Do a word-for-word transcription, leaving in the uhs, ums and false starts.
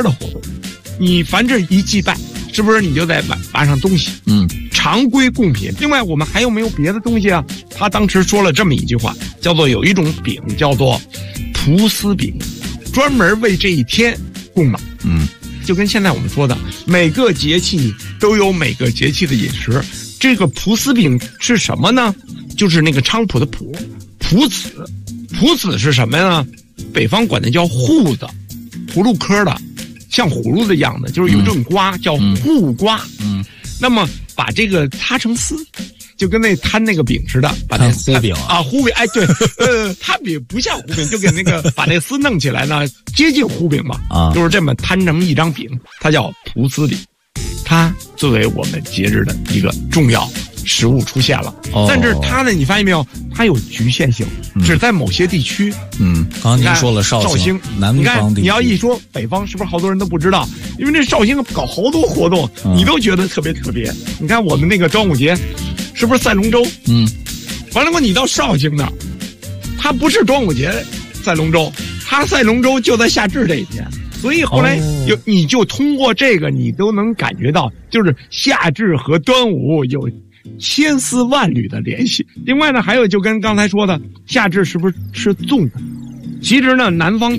的活动。你凡这一祭拜，是不是你就得买买上东西？ 嗯， 常规贡品。另外，我们还有没有别的东西啊？他当时说了这么一句话，叫做有一种饼叫做蒲丝饼，专门为这一天供的。 嗯， 就跟现在我们说的，每个节气都有每个节气的饮食。这个蒲丝饼是什么呢？就是那个菖蒲的蒲，蒲子。蒲子是什么呢？北方管它叫瓠子，葫芦科的，像葫芦的样子，就是有这种瓜、嗯、叫瓠瓜。 嗯， 那么把这个擦成丝，就跟那摊那个饼似的，把那糊饼啊， 啊糊饼，哎对，呃，它饼不像糊饼，就给那个把那丝弄起来呢，接近糊饼吧， 啊， 就是这么摊成一张饼，它叫蒲丝饼，它作为我们节日的一个重要食物出现了。 哦， 但是它呢，你发现没有，它有局限性， 嗯、 只在某些地区。 嗯，刚刚您说了绍兴， 南方地区， 你要一说北方，是不是好多人都不知道？因为这绍兴搞好多活动，嗯、你都觉得特别特别。你看我们那个端午节，是不是赛龙舟？ 嗯， 完了过你到绍兴那儿，它不是端午节赛龙舟，它赛龙舟就在夏至这一天。所以后来有、哦、你就通过这个，你都能感觉到，就是夏至和端午有千丝万缕的联系。另外呢，还有就跟刚才说的，夏至是不是吃粽子？其实呢，南方